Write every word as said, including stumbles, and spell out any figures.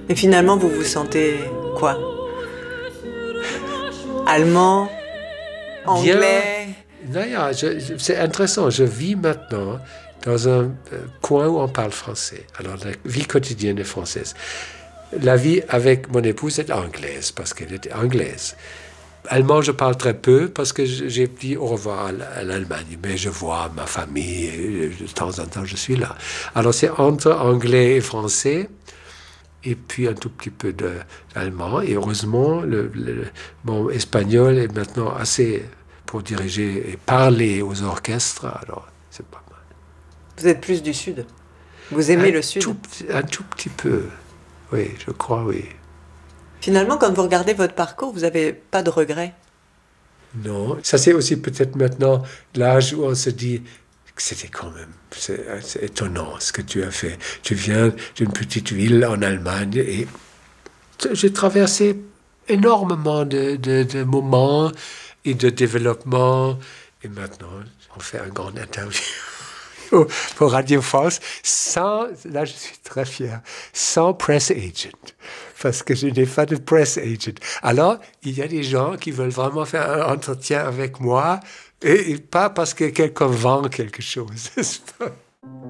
Et finalement, vous vous sentez quoi? Allemand? Anglais? Bien, naja, je, je, c'est intéressant. Je vis maintenant dans un euh, coin où on parle français. Alors, la vie quotidienne est française. La vie avec mon épouse est anglaise, parce qu'elle était anglaise. Allemand, je parle très peu, parce que j'ai dit au revoir à l'Allemagne. Mais je vois ma famille, et de temps en temps, je suis là. Alors, c'est entre anglais et français, et puis un tout petit peu d'allemand. Et heureusement, le, le, mon espagnol est maintenant assez pour diriger et parler aux orchestres. Alors, c'est pas mal. Vous êtes plus du Sud. Vous aimez un le Sud. Tout, un tout petit peu. Oui, je crois, oui. Finalement, quand vous regardez votre parcours, vous n'avez pas de regrets? Non. Ça, c'est aussi peut-être maintenant l'âge où on se dit que c'était quand même c'est, c'est étonnant ce que tu as fait. Tu viens d'une petite ville en Allemagne et j'ai traversé énormément de, de, de moments et de développement. Et maintenant, on fait un grand interview pour Radio France sans, là je suis très fier, sans press agent. Parce que je n'ai pas de press agent. Alors, il y a des gens qui veulent vraiment faire un entretien avec moi et, et pas parce que quelqu'un vend quelque chose.